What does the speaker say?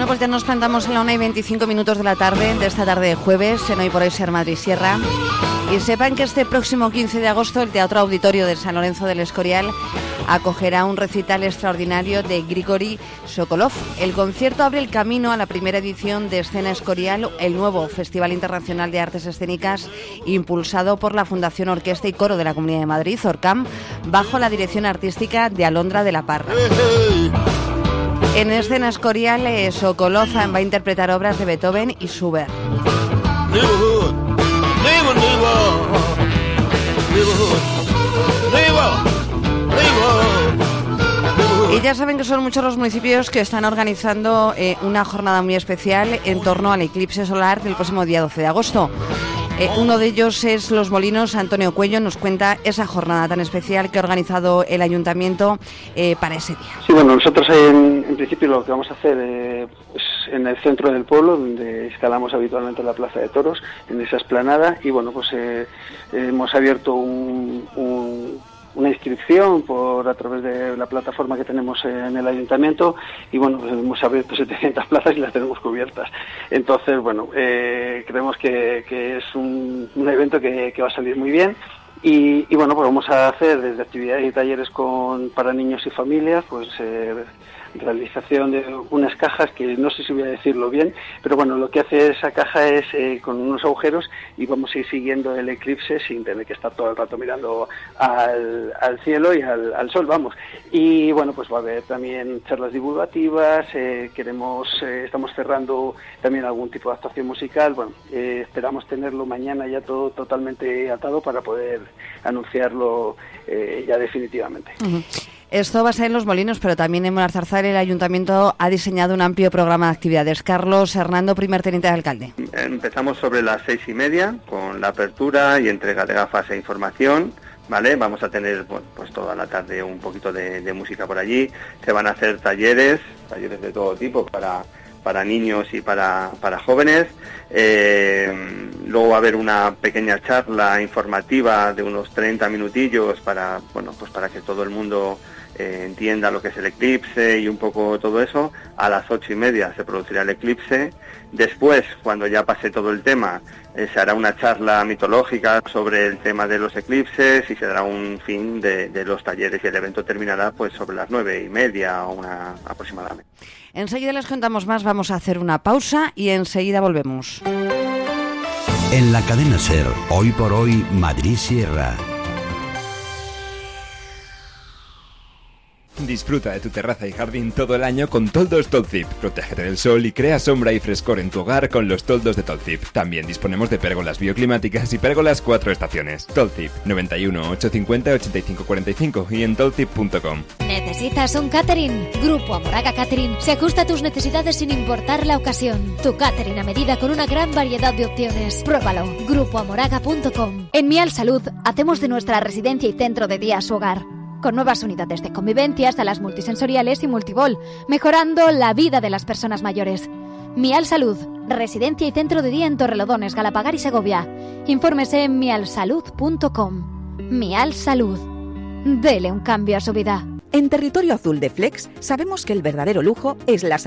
Bueno, pues ya nos plantamos en la 1:25 de la tarde, de esta tarde de jueves, en Hoy por Hoy Ser Madrid Sierra. Y sepan que este próximo 15 de agosto el Teatro Auditorio de San Lorenzo del Escorial acogerá un recital extraordinario de Grigori Sokolov. El concierto abre el camino a la primera edición de Escena Escorial, el nuevo Festival Internacional de Artes Escénicas impulsado por la Fundación Orquesta y Coro de la Comunidad de Madrid, ORCAM, bajo la dirección artística de Alondra de la Parra. En Escena Escorial, Sokolov va a interpretar obras de Beethoven y Schubert. Y ya saben que son muchos los municipios que están organizando una jornada muy especial en torno al eclipse solar del próximo día 12 de agosto. Uno de ellos es Los Molinos. Antonio Cuello nos cuenta esa jornada tan especial que ha organizado el ayuntamiento para ese día. Sí, bueno, nosotros en principio lo que vamos a hacer es en el centro del pueblo, donde instalamos habitualmente la Plaza de Toros, en esa explanada, y bueno, pues hemos abierto una inscripción a través de la plataforma que tenemos en el ayuntamiento, y bueno, pues hemos abierto 700 plazas y las tenemos cubiertas. Entonces, bueno, creemos que es un evento que va a salir muy bien. Y bueno, pues vamos a hacer desde actividades y talleres para niños y familias, pues realización de unas cajas que no sé si voy a decirlo bien, pero bueno, lo que hace esa caja es con unos agujeros, y vamos a ir siguiendo el eclipse sin tener que estar todo el rato mirando al cielo y al sol, vamos. Y bueno, pues va a haber también charlas divulgativas, estamos cerrando también algún tipo de actuación musical. Bueno, esperamos tenerlo mañana ya todo totalmente atado para poder anunciarlo ya definitivamente. Uh-huh. Esto va a ser en Los Molinos, pero también en Monarzarzal el ayuntamiento ha diseñado un amplio programa de actividades. Carlos Hernando, primer teniente de alcalde. Empezamos sobre las 6:30 con la apertura y entrega de gafas e información. ¿Vale? Vamos a tener pues toda la tarde un poquito de música por allí. Se van a hacer talleres de todo tipo para niños y para jóvenes. Luego va a haber una pequeña charla informativa de unos 30 minutillos para que todo el mundo entienda lo que es el eclipse y un poco todo eso. A las 8:30 se producirá el eclipse. Después, cuando ya pase todo el tema, se hará una charla mitológica sobre el tema de los eclipses y se dará un fin de los talleres, y el evento terminará pues sobre las 9:30 o una aproximadamente. Enseguida les contamos más, vamos a hacer una pausa y enseguida volvemos. En la cadena SER, Hoy por Hoy Madrid Sierra. Disfruta de tu terraza y jardín todo el año con toldos Tolzip. Protégete del sol y crea sombra y frescor en tu hogar con los toldos de Tolzip. También disponemos de pérgolas bioclimáticas y pérgolas 4 estaciones. Tolzip, 91 850 85 45 y en tolzip.com. ¿Necesitas un catering? Grupo Amoraga Catering se ajusta a tus necesidades sin importar la ocasión. Tu catering a medida con una gran variedad de opciones. Pruébalo. grupoamoraga.com. En Mial Salud hacemos de nuestra residencia y centro de día su hogar, con nuevas unidades de convivencia, salas multisensoriales y multibol, mejorando la vida de las personas mayores. Mial Salud, residencia y centro de día en Torrelodones, Galapagar y Segovia. Infórmese en mialsalud.com. Mial Salud. Dele un cambio a su vida. En Territorio Azul de Flex sabemos que el verdadero lujo es la